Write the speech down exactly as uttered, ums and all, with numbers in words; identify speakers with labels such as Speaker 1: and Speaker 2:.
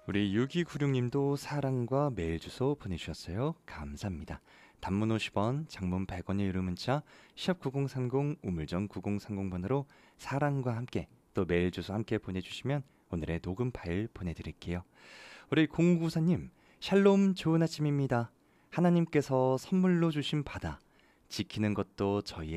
Speaker 1: 우리 육이구육 님도 사랑과 메일 주소 보내주셨어요. 감사합니다. 단문 오십 원, 장문 백 원의 유료 문자 샵 구공삼공 우물정 구공삼공 번으로 사랑과 함께 또 메일 주소 함께 보내주시면 오늘의 녹음 파일 보내드릴게요. 우리 공구사 님, 샬롬 좋은 아침입니다. 하나님께서 선물로 주신 바다 지키는 것도 저희의